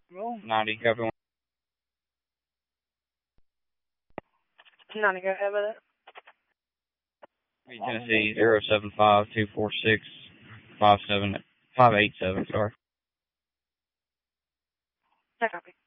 Roll. 90, copy 1. 90, go ahead with it. Tennessee 075-246-587, sorry. No copy.